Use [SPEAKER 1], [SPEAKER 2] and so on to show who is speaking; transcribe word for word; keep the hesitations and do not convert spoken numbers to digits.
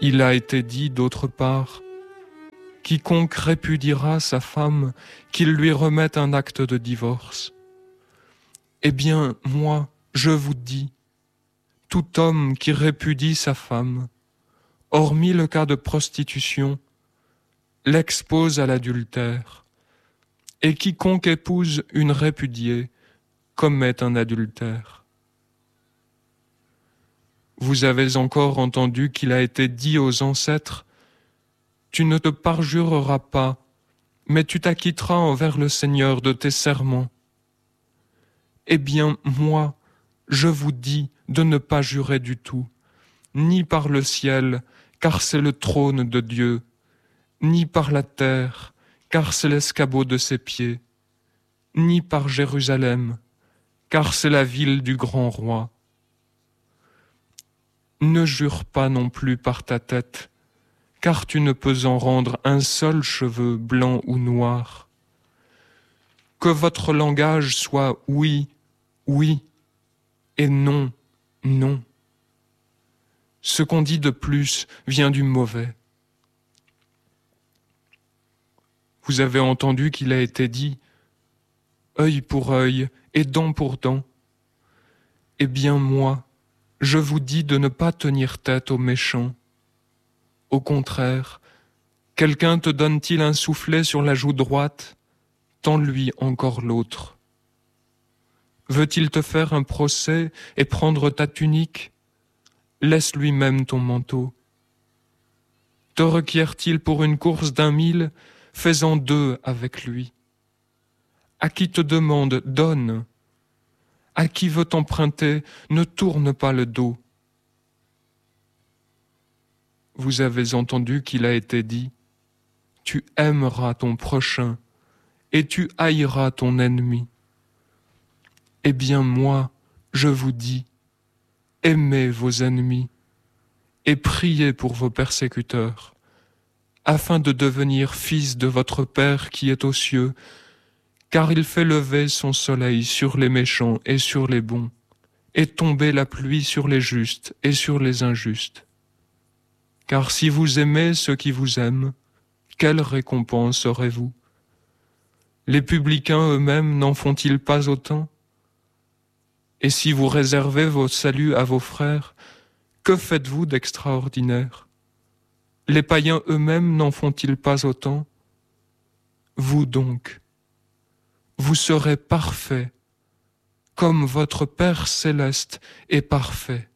[SPEAKER 1] Il a été dit d'autre part, quiconque répudiera sa femme, qu'il lui remette un acte de divorce. Eh bien, moi, je vous dis, tout homme qui répudie sa femme, hormis le cas de prostitution, l'expose à l'adultère, et quiconque épouse une répudiée commet un adultère. Vous avez encore entendu qu'il a été dit aux ancêtres, « Tu ne te parjureras pas, mais tu t'acquitteras envers le Seigneur de tes serments. » Eh bien, moi, je vous dis de ne pas jurer du tout, ni par le ciel, car c'est le trône de Dieu, ni par la terre, car c'est l'escabeau de ses pieds, ni par Jérusalem, car c'est la ville du grand roi. Ne jure pas non plus par ta tête, car tu ne peux en rendre un seul cheveu blanc ou noir. Que votre langage soit oui, oui, et non, non. Ce qu'on dit de plus vient du mauvais. Vous avez entendu qu'il a été dit « œil pour œil et dent pour dent ». Eh bien moi, je vous dis de ne pas tenir tête aux méchants. Au contraire, quelqu'un te donne-t-il un soufflet sur la joue droite, tends-lui encore l'autre. Veut-il te faire un procès et prendre ta tunique? Laisse lui-même ton manteau. Te requiert-il pour une course d'un mille? Fais-en deux avec lui. À qui te demande, donne. À qui veut t'emprunter, ne tourne pas le dos. Vous avez entendu qu'il a été dit, tu aimeras ton prochain et tu haïras ton ennemi. Eh bien moi, je vous dis, aimez vos ennemis et priez pour vos persécuteurs, afin de devenir fils de votre Père qui est aux cieux, car il fait lever son soleil sur les méchants et sur les bons, et tomber la pluie sur les justes et sur les injustes. Car si vous aimez ceux qui vous aiment, quelle récompense aurez-vous? Les publicains eux-mêmes n'en font-ils pas autant? Et si vous réservez vos saluts à vos frères, que faites-vous d'extraordinaire? Les païens eux-mêmes n'en font-ils pas autant? Vous donc, vous serez parfaits, comme votre Père céleste est parfait.